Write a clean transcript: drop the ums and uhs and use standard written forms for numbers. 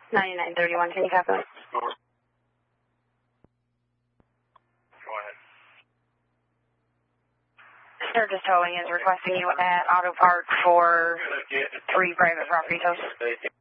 9931, can you copy that? Go ahead. Sturgis Towing is requesting you at Auto Park for 3 private property tows.